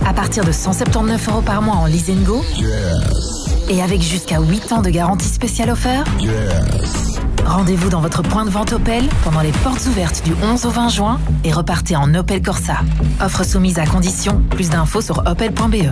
À partir de 179 € par mois en Lease & Go. Et avec jusqu'à 8 ans de garantie spéciale offerte. Rendez-vous dans votre point de vente Opel pendant les portes ouvertes du 11 au 20 juin et repartez en Opel Corsa. Offre soumise à condition. Plus d'infos sur opel.be.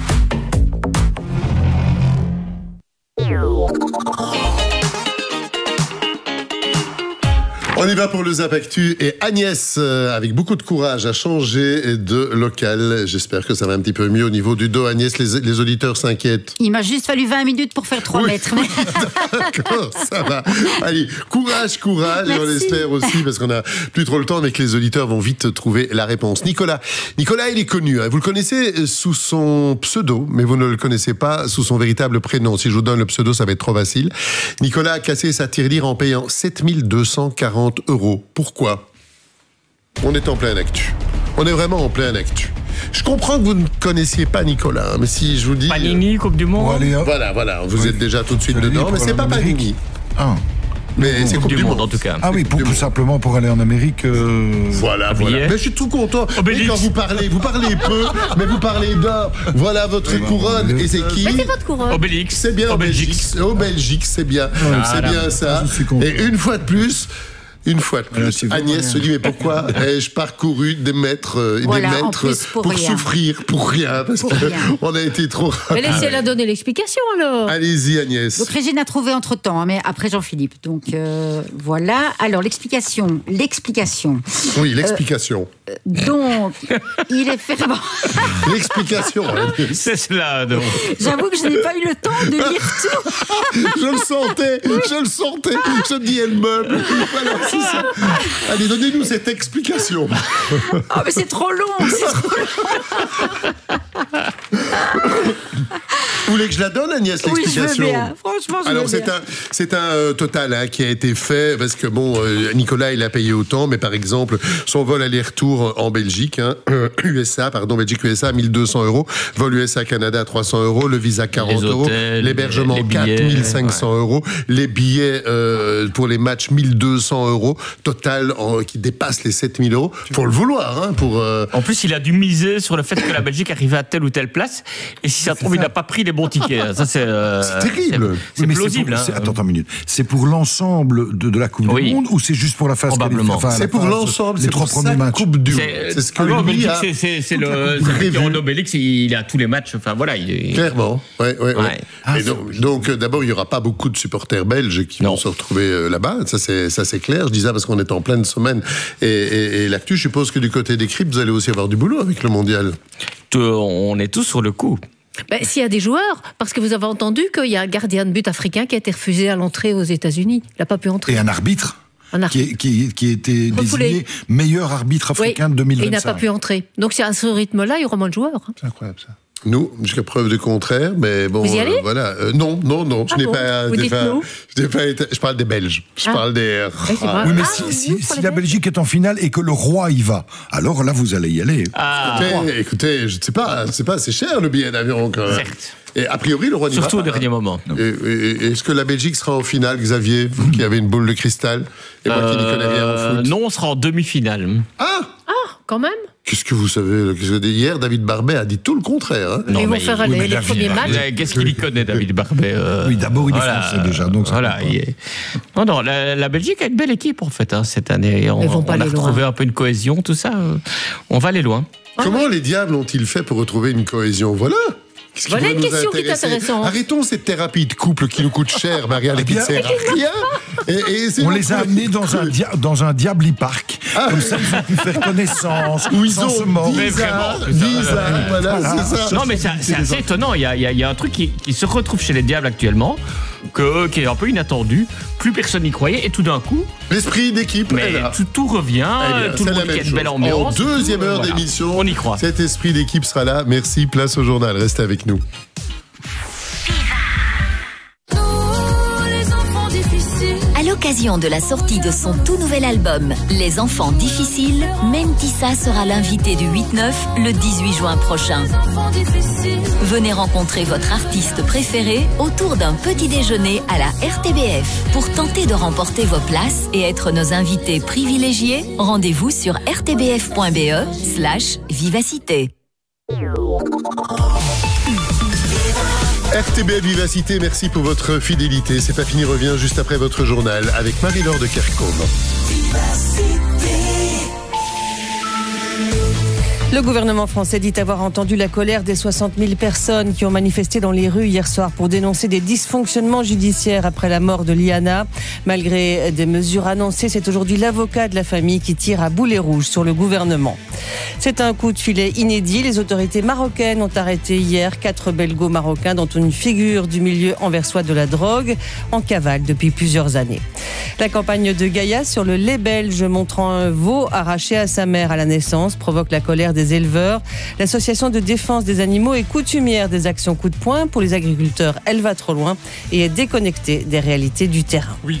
On y va pour le Zap Actu et Agnès, avec beaucoup de courage, a changé de local. J'espère que ça va un petit peu mieux au niveau du dos. Agnès, les auditeurs s'inquiètent. Il m'a juste fallu 20 minutes pour faire 3 mètres. D'accord, ça va. Allez, courage. Merci. Et on espère aussi, parce qu'on n'a plus trop le temps, mais que les auditeurs vont vite trouver la réponse. Nicolas, il est connu. Hein. Vous le connaissez sous son pseudo, mais vous ne le connaissez pas sous son véritable prénom. Si je vous donne le pseudo, ça va être trop facile. Nicolas a cassé sa tirelire en payant 7 240 €. Pourquoi ? On est en plein actu. On est vraiment en plein actu. Je comprends que vous ne connaissiez pas Nicolas, mais si je vous dis... Panini, Coupe du Monde. Voilà, vous êtes déjà tout de suite dedans, mais c'est pas Panini. Ah. Mais c'est Coupe du Monde en tout cas. Ah oui, tout simplement pour aller en Amérique. Voilà. Mais je suis tout content. Mais quand vous parlez peu, mais vous parlez d'un. Voilà votre couronne. Et c'est qui ? Mais c'est votre couronne. Obélix. C'est bien Belgique, c'est bien. C'est bien ça. Et une fois de plus, Agnès se dit mais pourquoi ai-je parcouru des mètres pour souffrir pour rien parce qu'on a été trop rapide. Mais laissez-la donner l'explication alors. Allez-y Agnès. Donc Régine a trouvé entre-temps, mais après Jean-Philippe. Donc voilà. Alors l'explication. Oui, l'explication. Donc il est fervent. L'explication. C'est cela donc. J'avoue que je n'ai pas eu le temps de lire tout. Je le sentais. Je me dis elle meuble. Voilà, c'est ça. Allez, donnez-nous cette explication. Oh mais c'est trop long. Vous voulez que je la donne, Agnès, l'explication ? Oui, je veux bien. Franchement, je veux bien. Alors, c'est un total qui a été fait, parce que, Nicolas, il a payé autant, mais par exemple, son vol aller-retour en Belgique, Belgique-USA, 1 200 €, vol USA-Canada, 300 €, le visa, 40 €, l'hébergement, 4 500 €, les billets pour les matchs, 1 200 €, total qui dépasse les 7 000 €. Faut le vouloir, En plus, il a dû miser sur le fait que la Belgique arrivait à telle ou telle place, et si ça se trouve, il n'a pas pris les bons tickets. Ça, c'est terrible. C'est plausible. Attends une minute. C'est pour l'ensemble de la Coupe du Monde ou c'est juste pour la phase probablement. C'est pour l'ensemble. Les 3 premiers matchs. Coupe du Monde. C'est ce que lui a. C'est le en Obélix. Il a tous les matchs. Enfin voilà. Clairement. Ouais. Donc d'abord, il y aura pas beaucoup de supporters belges qui vont se retrouver là-bas. Ça c'est clair. Je dis ça parce qu'on est en pleine semaine et l'actu. Je suppose que du côté des Crips, vous allez aussi avoir du boulot avec le mondial. On est tous sur le coup. S'il y a des joueurs, parce que vous avez entendu qu'il y a un gardien de but africain qui a été refusé à l'entrée aux États-Unis. Il n'a pas pu entrer. Et un arbitre qui a été désigné meilleur arbitre africain de 2025. Et il n'a pas pu entrer. Donc à ce rythme-là, il y aura moins de joueurs. C'est incroyable ça. Nous, jusqu'à preuve du contraire, mais bon. Vous y allez ? Voilà. Non. Je n'ai pas. Je parle des Belges. Je parle des. Oui, mais si la Belgique est en finale et que le roi y va, alors là, vous allez y aller. Écoutez, je ne sais pas. C'est cher le billet d'avion quand même. Certes. Et a priori, le roi n'y va pas. Surtout au dernier moment. Est-ce que la Belgique sera en finale, Xavier, vous qui avez une boule de cristal, et moi qui n'y connais rien au foot ? Non, on sera en demi-finale. Quand même. Qu'est-ce que vous savez ? Hier, David Barbet a dit tout le contraire. Non, ils vont faire les premiers matchs. Qu'est-ce qu'il y connaît, David Barbet Oui, d'abord, il est français déjà. Donc voilà. Non, la Belgique a une belle équipe, en fait, cette année. On a retrouvé un peu une cohésion, tout ça. On va aller loin. Comment les diables ont-ils fait pour retrouver une cohésion ? Voilà une question qui est intéressante. Arrêtons cette thérapie de couple qui nous coûte cher, Maria-Léa Pizzeria. On les a amenés dans un Diabli Park. Comme ça, ils ont pu faire connaissance. Où ils ont se mordre. 10 ans. Voilà, c'est ça. Non, mais c'est assez étonnant. Il y a un truc qui se retrouve chez les diables actuellement, qui est un peu inattendu. Plus personne n'y croyait. Et tout d'un coup... L'esprit d'équipe est là. Tout revient. Tout le monde qui a une belle ambiance. En deuxième heure d'émission, on y croit. Cet esprit d'équipe sera là. Merci. Place au journal. Restez avec nous. À l'occasion de la sortie de son tout nouvel album Les Enfants Difficiles, Mentissa sera l'invité du 8-9 le 18 juin prochain. Venez rencontrer votre artiste préféré autour d'un petit déjeuner à la RTBF. Pour tenter de remporter vos places et être nos invités privilégiés, rendez-vous sur rtbf.be/vivacité. RTBF Vivacité, merci pour votre fidélité. C'est pas fini, revient juste après votre journal avec Marie-Laure de Kercombe. Le gouvernement français dit avoir entendu la colère des 60 000 personnes qui ont manifesté dans les rues hier soir pour dénoncer des dysfonctionnements judiciaires après la mort de Liana. Malgré des mesures annoncées, c'est aujourd'hui l'avocat de la famille qui tire à boulet rouge sur le gouvernement. C'est un coup de filet inédit. Les autorités marocaines ont arrêté hier 4 belgo-marocains dont une figure du milieu anversois de la drogue en cavale depuis plusieurs années. La campagne de Gaïa sur le lait belge montrant un veau arraché à sa mère à la naissance provoque la colère des éleveurs. L'association de défense des animaux est coutumière des actions coup de poing pour les agriculteurs. Elle va trop loin et est déconnectée des réalités du terrain. Oui,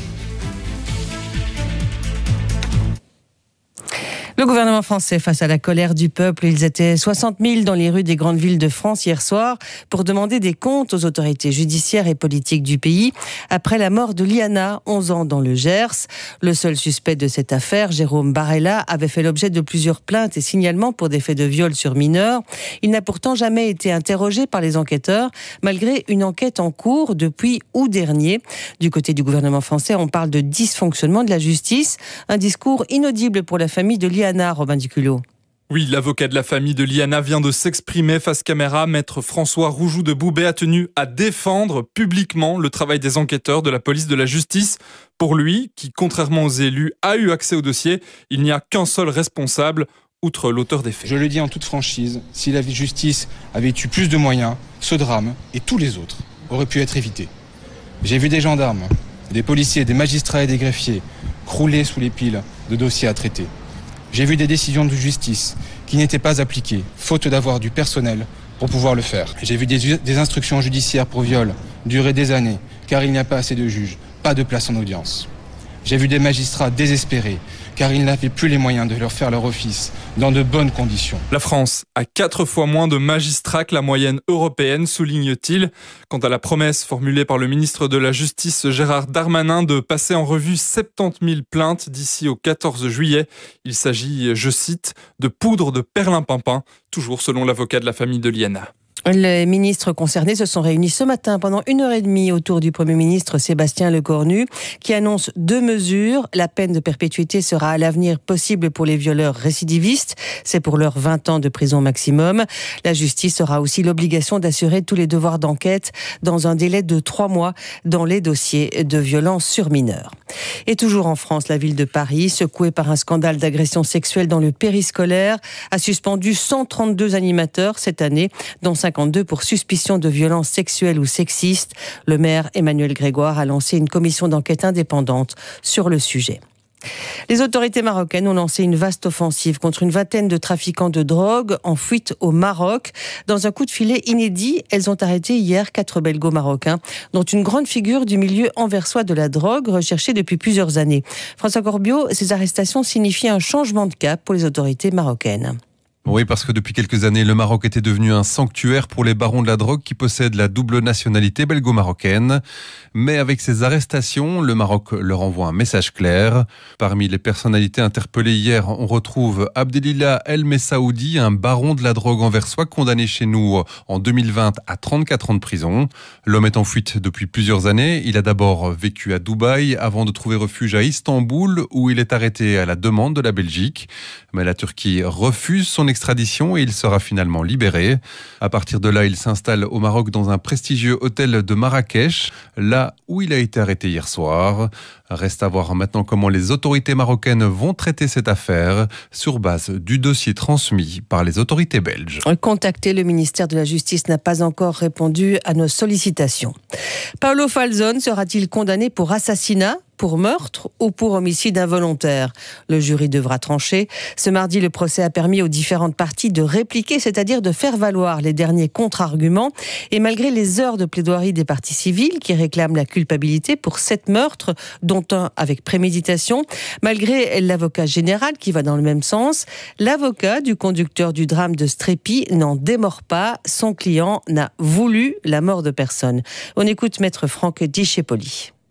Le gouvernement français face à la colère du peuple. Ils étaient 60 000 dans les rues des grandes villes de France hier soir pour demander des comptes aux autorités judiciaires et politiques du pays après la mort de Liana, 11 ans, dans le Gers. Le seul suspect de cette affaire, Jérôme Barella, avait fait l'objet de plusieurs plaintes et signalements pour des faits de viol sur mineurs. Il n'a pourtant jamais été interrogé par les enquêteurs, malgré une enquête en cours depuis août dernier. Du côté du gouvernement français, on parle de dysfonctionnement de la justice. Un discours inaudible pour la famille de Liana. Robin Duculot. Oui, l'avocat de la famille de Liana vient de s'exprimer face caméra. Maître François Roujoux de Boubet a tenu à défendre publiquement le travail des enquêteurs de la police de la justice. Pour lui, qui, contrairement aux élus, a eu accès au dossier, il n'y a qu'un seul responsable, outre l'auteur des faits. Je le dis en toute franchise, si la justice avait eu plus de moyens, ce drame et tous les autres auraient pu être évités. J'ai vu des gendarmes, des policiers, des magistrats et des greffiers crouler sous les piles de dossiers à traiter. J'ai vu des décisions de justice qui n'étaient pas appliquées, faute d'avoir du personnel pour pouvoir le faire. J'ai vu des instructions judiciaires pour viol durer des années, car il n'y a pas assez de juges, pas de place en audience. J'ai vu des magistrats désespérés, car ils n'avaient plus les moyens de leur faire leur office dans de bonnes conditions. La France a 4 fois moins de magistrats que la moyenne européenne, souligne-t-il. Quant à la promesse formulée par le ministre de la Justice Gérard Darmanin de passer en revue 70 000 plaintes d'ici au 14 juillet, il s'agit, je cite, de poudre de perlimpinpin, toujours selon l'avocat de la famille de Liana. Les ministres concernés se sont réunis ce matin pendant 1h30 autour du Premier ministre Sébastien Lecornu qui annonce 2 mesures. La peine de perpétuité sera à l'avenir possible pour les violeurs récidivistes. C'est pour leurs 20 ans de prison maximum. La justice aura aussi l'obligation d'assurer tous les devoirs d'enquête dans un délai de 3 mois dans les dossiers de violences sur mineurs. Et toujours en France, la ville de Paris, secouée par un scandale d'agression sexuelle dans le périscolaire, a suspendu 132 animateurs cette année, dont 52 pour suspicion de violences sexuelles ou sexistes. Le maire Emmanuel Grégoire a lancé une commission d'enquête indépendante sur le sujet. Les autorités marocaines ont lancé une vaste offensive contre une vingtaine de trafiquants de drogue en fuite au Maroc. Dans un coup de filet inédit, elles ont arrêté hier 4 belgo-marocains, dont une grande figure du milieu anversois de la drogue, recherchée depuis plusieurs années. François Corbiot, ces arrestations signifient un changement de cap pour les autorités marocaines. Oui, parce que depuis quelques années, le Maroc était devenu un sanctuaire pour les barons de la drogue qui possèdent la double nationalité belgo-marocaine. Mais avec ces arrestations, le Maroc leur envoie un message clair. Parmi les personnalités interpellées hier, on retrouve Abdelillah El Messaoudi, un baron de la drogue anversois condamné chez nous en 2020 à 34 ans de prison. L'homme est en fuite depuis plusieurs années. Il a d'abord vécu à Dubaï avant de trouver refuge à Istanbul où il est arrêté à la demande de la Belgique. Mais la Turquie refuse son extradition et il sera finalement libéré. À partir de là, il s'installe au Maroc dans un prestigieux hôtel de Marrakech, là où il a été arrêté hier soir. Reste à voir maintenant comment les autorités marocaines vont traiter cette affaire sur base du dossier transmis par les autorités belges. Contacté, le ministère de la Justice n'a pas encore répondu à nos sollicitations. Paolo Falzone sera-t-il condamné pour assassinat, pour meurtre ou pour homicide involontaire? Le jury devra trancher. Ce mardi, le procès a permis aux différentes parties de répliquer, c'est-à-dire de faire valoir les derniers contre-arguments. Et malgré les heures de plaidoirie des parties civiles qui réclament la culpabilité pour 7 meurtres, dont un avec préméditation, malgré l'avocat général qui va dans le même sens, l'avocat du conducteur du drame de Strépy n'en démord pas. Son client n'a voulu la mort de personne. On écoute maître Franck Dichepoli.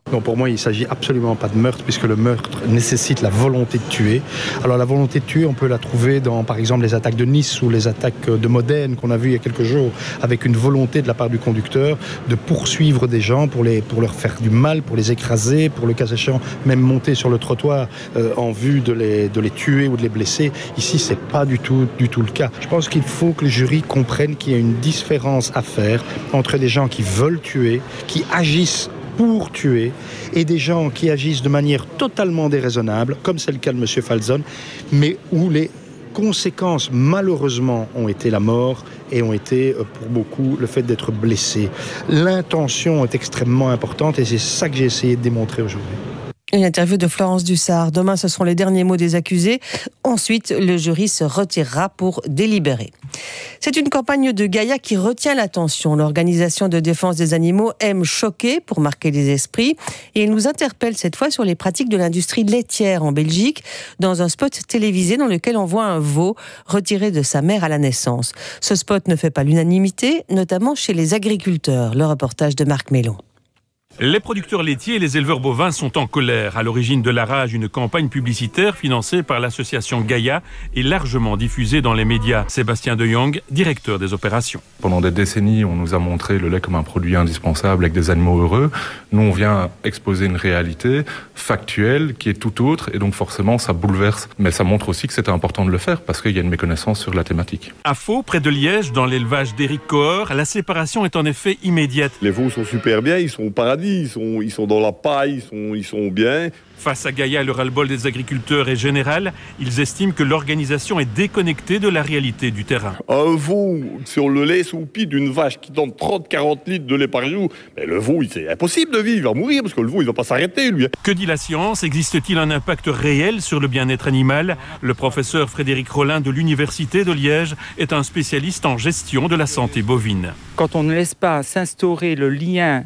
Donc pour moi, il ne s'agit absolument pas de meurtre, puisque le meurtre nécessite la volonté de tuer. Alors la volonté de tuer, on peut la trouver dans, par exemple, les attaques de Nice ou les attaques de Modène qu'on a vues il y a quelques jours, avec une volonté de la part du conducteur de poursuivre des gens pour leur faire du mal, pour les écraser, pour le cas échéant même monter sur le trottoir en vue de les tuer ou de les blesser. Ici, c'est pas du tout le cas. Je pense qu'il faut que le jury comprenne qu'il y a une différence à faire entre des gens qui veulent tuer, qui agissent pour tuer, et des gens qui agissent de manière totalement déraisonnable, comme c'est le cas de M. Falzon, mais où les conséquences, malheureusement, ont été la mort et ont été, pour beaucoup, le fait d'être blessé. L'intention est extrêmement importante et c'est ça que j'ai essayé de démontrer aujourd'hui. Une interview de Florence Dussart. Demain, ce seront les derniers mots des accusés. Ensuite, le jury se retirera pour délibérer. C'est une campagne de Gaïa qui retient l'attention. L'organisation de défense des animaux aime choquer pour marquer les esprits. Et elle nous interpelle cette fois sur les pratiques de l'industrie laitière en Belgique, dans un spot télévisé dans lequel on voit un veau retiré de sa mère à la naissance. Ce spot ne fait pas l'unanimité, notamment chez les agriculteurs. Le reportage de Marc Mélon. Les producteurs laitiers et les éleveurs bovins sont en colère. À l'origine de la rage, une campagne publicitaire financée par l'association Gaïa est largement diffusée dans les médias. Sébastien De Jong, directeur des opérations. Pendant des décennies, on nous a montré le lait comme un produit indispensable avec des animaux heureux. Nous, on vient exposer une réalité factuelle qui est tout autre et donc forcément, ça bouleverse. Mais ça montre aussi que c'était important de le faire parce qu'il y a une méconnaissance sur la thématique. À Faux, près de Liège, dans l'élevage d'Éric Cohor, la séparation est en effet immédiate. Les veaux sont super bien, ils sont au paradis. Ils sont dans la paille, ils sont bien. Face à Gaïa, le ras-le-bol des agriculteurs est général. Ils estiment que l'organisation est déconnectée de la réalité du terrain. Un veau sur le lait soupi d'une vache qui donne 30-40 litres de lait par jour, mais le veau, c'est impossible de vivre, il va mourir parce que le veau, il va pas s'arrêter, lui. Que dit la science? Existe-t-il un impact réel sur le bien-être animal? Le professeur Frédéric Rollin de l'Université de Liège est un spécialiste en gestion de la santé bovine. Quand on ne laisse pas s'instaurer le lien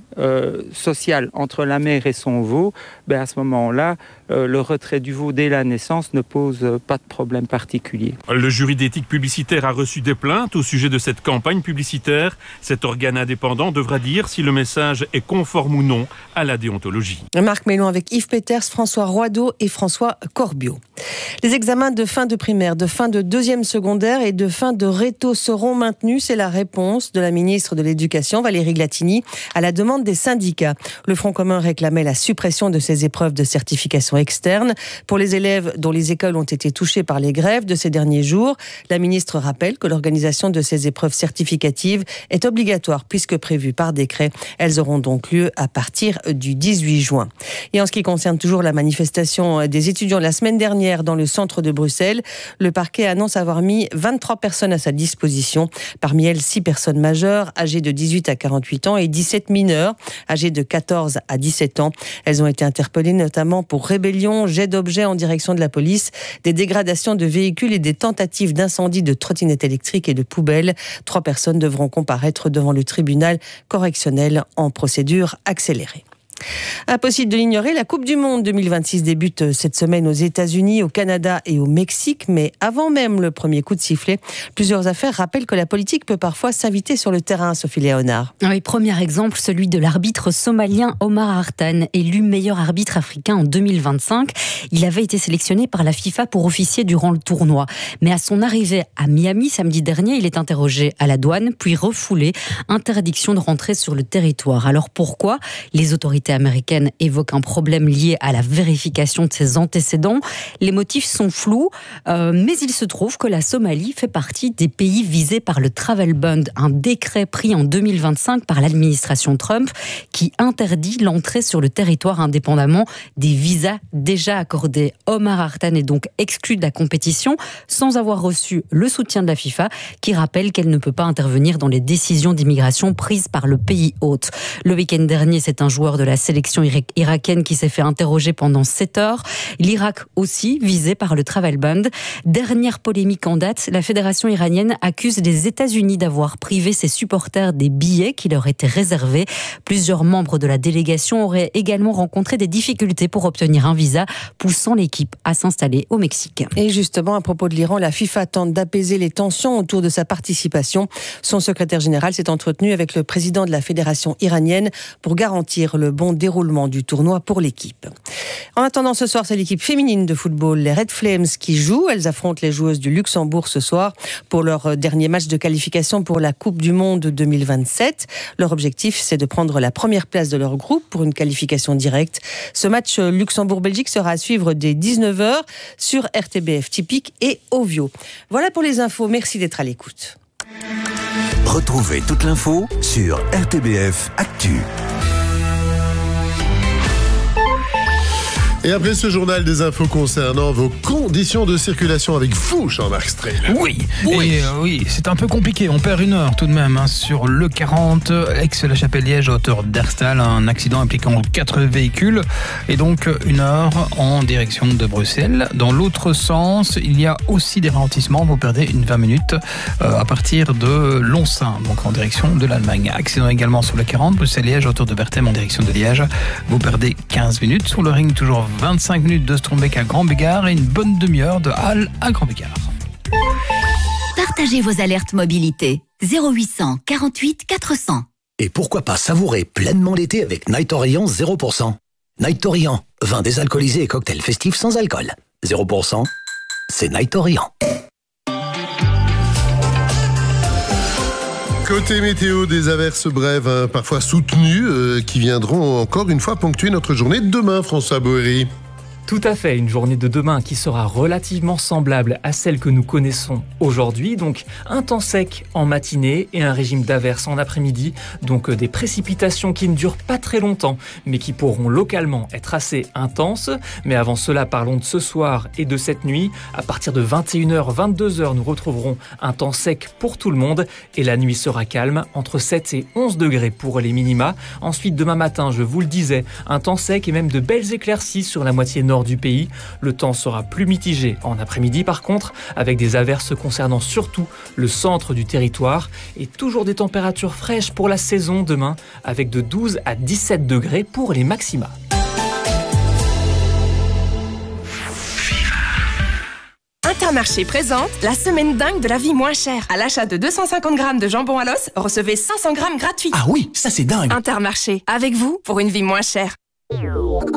social entre la mère et son veau, à ce moment-là, le retrait du veau dès la naissance ne pose pas de problème particulier. Le jury d'éthique publicitaire a reçu des plaintes au sujet de cette campagne publicitaire. Cet organe indépendant devra dire si le message est conforme ou non à la déontologie. Marc Mélon avec Yves Peters, François Roideau et François Corbiot. Les examens de fin de primaire, de fin de deuxième secondaire et de fin de réto seront maintenus. C'est la réponse de la ministre de l'Éducation, Valérie Glatini, à la demande des syndicats. Le Front commun réclamait la suppression de ces épreuves de certification externe pour les élèves dont les écoles ont été touchées par les grèves de ces derniers jours. La ministre rappelle que l'organisation de ces épreuves certificatives est obligatoire puisque prévue par décret. Elles auront donc lieu à partir du 18 juin. Et en ce qui concerne toujours la manifestation des étudiants la semaine dernière dans le centre de Bruxelles, le parquet annonce avoir mis 23 personnes à sa disposition. Parmi elles, 6 personnes majeures âgées de 18 à 48 ans et 17 mineurs âgés de 14 à 17 ans. Elles ont été interpellées notamment pour rébellion, jet d'objets en direction de la police, des dégradations de véhicules et des tentatives d'incendie de trottinettes électriques et de poubelles. 3 personnes devront comparaître devant le tribunal correctionnel en procédure accélérée. Impossible de l'ignorer, la Coupe du Monde 2026 débute cette semaine aux États-Unis, au Canada et au Mexique. Mais avant même le premier coup de sifflet, plusieurs affaires rappellent que la politique peut parfois s'inviter sur le terrain, Sophie Léonard. Oui, premier exemple, celui de l'arbitre somalien Omar Hartan, élu meilleur arbitre africain en 2025. Il avait été sélectionné par la FIFA pour officier durant le tournoi. Mais à son arrivée à Miami samedi dernier, il est interrogé à la douane, puis refoulé. Interdiction de rentrer sur le territoire. Alors pourquoi? Les autorités américaines évoquent un problème lié à la vérification de ses antécédents. Les motifs sont flous, mais il se trouve que la Somalie fait partie des pays visés par le Travel Ban, un décret pris en 2025 par l'administration Trump qui interdit l'entrée sur le territoire indépendamment des visas déjà accordés. Omar Hartan est donc exclu de la compétition sans avoir reçu le soutien de la FIFA qui rappelle qu'elle ne peut pas intervenir dans les décisions d'immigration prises par le pays hôte. Le week-end dernier, c'est un joueur de la sélection irakienne qui s'est fait interroger pendant 7 heures. L'Irak aussi visé par le Travel Ban. Dernière polémique en date, la fédération iranienne accuse les États-Unis d'avoir privé ses supporters des billets qui leur étaient réservés. Plusieurs membres de la délégation auraient également rencontré des difficultés pour obtenir un visa, poussant l'équipe à s'installer au Mexique. Et justement, à propos de l'Iran, la FIFA tente d'apaiser les tensions autour de sa participation. Son secrétaire général s'est entretenu avec le président de la fédération iranienne pour garantir le bon bon déroulement du tournoi pour l'équipe. En attendant, ce soir, c'est l'équipe féminine de football, les Red Flames, qui jouent. Elles affrontent les joueuses du Luxembourg ce soir pour leur dernier match de qualification pour la Coupe du Monde 2027. Leur objectif, c'est de prendre la première place de leur groupe pour une qualification directe. Ce match Luxembourg-Belgique sera à suivre dès 19h sur RTBF Typique et Ovio. Voilà pour les infos. Merci d'être à l'écoute. Retrouvez toute l'info sur RTBF Actu. Et après ce journal des infos concernant vos conditions de circulation avec vous, Jean-Marc Strehl. Oui, c'est un peu compliqué. On perd 1 heure tout de même sur le 40, ex-La Chapelle-Liège, à hauteur d'Herstal. Un accident impliquant 4 véhicules. Et donc 1 heure en direction de Bruxelles. Dans l'autre sens, il y a aussi des ralentissements. Vous perdez 20 minutes à partir de Lonsin, donc en direction de l'Allemagne. Accident également sur le 40, Bruxelles-Liège, à hauteur de Berthem en direction de Liège. Vous perdez 15 minutes. Sur le ring, toujours 25 minutes de Strombeck à Grand-Bégard et une bonne demi-heure de Halle à Grand-Bégard. Partagez vos alertes mobilité. 0800 48 400. Et pourquoi pas savourer pleinement l'été avec Night Orient 0%. Night Orient, vin désalcoolisé et cocktail festif sans alcool. 0%, c'est Night Orient. Côté météo, des averses brèves, parfois soutenues, qui viendront encore une fois ponctuer notre journée de demain, François Boéry. Tout à fait, une journée de demain qui sera relativement semblable à celle que nous connaissons aujourd'hui, donc un temps sec en matinée et un régime d'averses en après-midi, donc des précipitations qui ne durent pas très longtemps, mais qui pourront localement être assez intenses. Mais avant cela, parlons de ce soir et de cette nuit. À partir de 21h, 22h, nous retrouverons un temps sec pour tout le monde et la nuit sera calme, entre 7 et 11 degrés pour les minima. Ensuite, demain matin, je vous le disais, un temps sec et même de belles éclaircies sur la moitié nord du pays. Le temps sera plus mitigé en après-midi par contre, avec des averses concernant surtout le centre du territoire et toujours des températures fraîches pour la saison demain, avec de 12 à 17 degrés pour les maxima. Intermarché présente la semaine dingue de la vie moins chère. À l'achat de 250 grammes de jambon à l'os, recevez 500 grammes gratuits. Ah oui, ça c'est dingue. Intermarché, avec vous pour une vie moins chère.